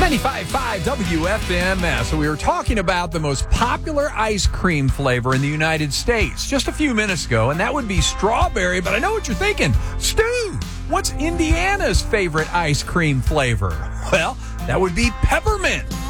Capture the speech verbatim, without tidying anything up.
ninety-five point five W F M S. So we were talking about the most popular ice cream flavor in the United States just a few minutes ago, and that would be strawberry. But I know what you're thinking. Stu, what's Indiana's favorite ice cream flavor? Well, that would be peppermint.